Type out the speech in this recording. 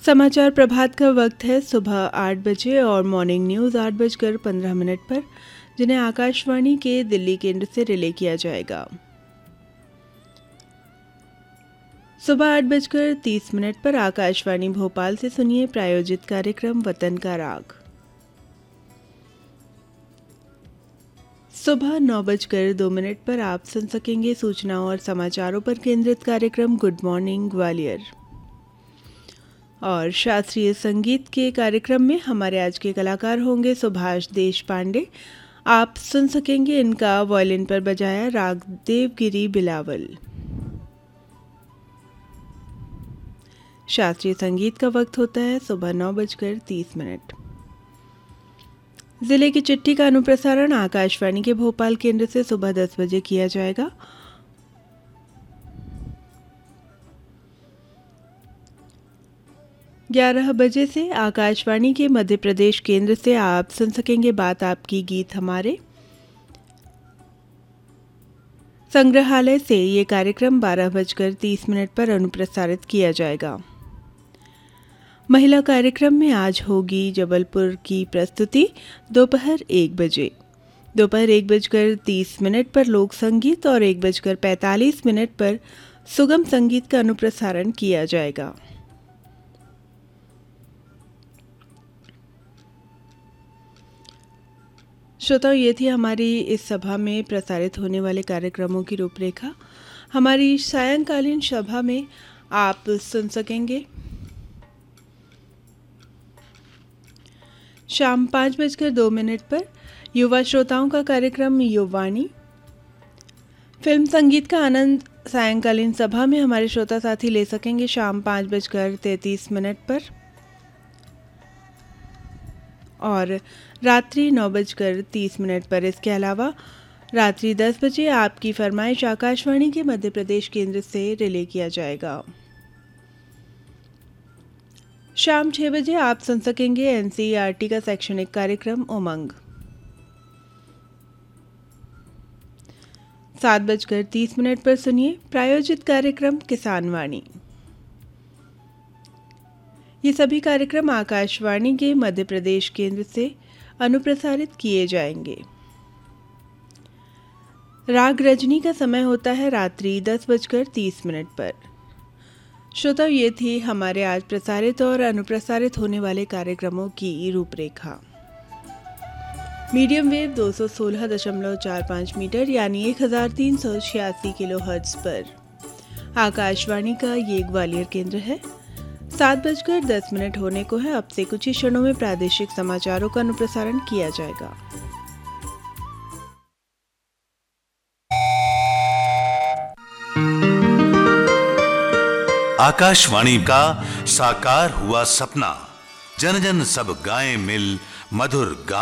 समाचार प्रभात का वक्त है सुबह 8 बजे और मॉर्निंग न्यूज़ 8:15 पर, जिन्हें आकाशवाणी के दिल्ली केंद्र से रिले किया जाएगा। सुबह 8:30 पर आकाशवाणी भोपाल से सुनिए प्रायोजित कार्यक्रम वतन का राग। सुबह 9:02 पर आप सुन सकेंगे सूचनाओं और समाचारों पर केंद्रित कार्यक्रम गुड मॉर्निंग ग्वालियर। और शास्त्रीय संगीत के कार्यक्रम में हमारे आज के कलाकार होंगे सुभाष देशपांडे। आप सुन सकेंगे इनका वायलिन पर बजाया राग देवगिरी बिलावल। शास्त्रीय संगीत का वक्त होता है सुबह 9:30। जिले की चिट्ठी का अनुप्रसारण आकाशवाणी के भोपाल केंद्र से सुबह 10 बजे किया जाएगा। ग्यारह बजे से आकाशवाणी के मध्य प्रदेश केंद्र से आप सुन सकेंगे बात आपकी गीत हमारे। संग्रहालय से ये कार्यक्रम 12:30 पर अनुप्रसारित किया जाएगा। महिला कार्यक्रम में आज होगी जबलपुर की प्रस्तुति दोपहर 1 बजे। दोपहर 1:30 पर लोक संगीत और 1:45 पर सुगम संगीत का अनुप्रसारण किया जाएगा। श्रोताओं, ये थी हमारी इस सभा में प्रसारित होने वाले कार्यक्रमों की रूपरेखा। हमारी सायंकालीन सभा में आप सुन सकेंगे शाम 5:02 पर युवा श्रोताओं का कार्यक्रम युवाणी। फिल्म संगीत का आनंद सायंकालीन सभा में हमारे श्रोता साथी ले सकेंगे शाम 5:33 पर। और रात्रि 9:30 पर। इसके अलावा रात्रि 10 बजे आपकी फरमाइश आकाशवाणी के मध्य प्रदेश केंद्र से रिले किया जाएगा। शाम 6 बजे आप सुन सकेंगे एनसीईआरटी का शैक्षणिक कार्यक्रम उमंग। 7:30 पर सुनिए प्रायोजित कार्यक्रम किसान वाणी। ये सभी कार्यक्रम आकाशवाणी के मध्य प्रदेश केंद्र से अनुप्रसारित किए जाएंगे। राग रजनी का समय होता है रात्रि 10:30 पर। श्रोताओं, ये थी हमारे आज प्रसारित और अनुप्रसारित होने वाले कार्यक्रमों की रूपरेखा। मीडियम वेव 216.45 मीटर यानी 1386 किलोहर्ट्ज पर आकाशवाणी का ये ग्वालियर केंद्र है। 7:10 होने को है। अब से कुछ ही क्षणों में प्रादेशिक समाचारों का अनुप्रसारण किया जाएगा। आकाशवाणी का साकार हुआ सपना, जन जन सब गाएं मिल मधुर गान।